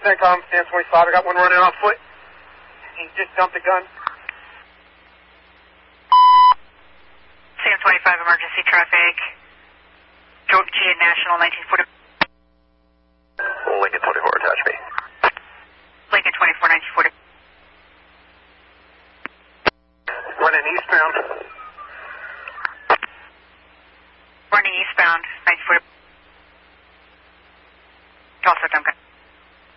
CENTCOM, Stand 25. I got one running on foot. He just dumped a gun. Stand 25, emergency traffic. Georgia G at National, 1940. Lincoln 24, attach me. Lincoln 24, 1940. Running eastbound. Running eastbound, 1940. Also dump gun.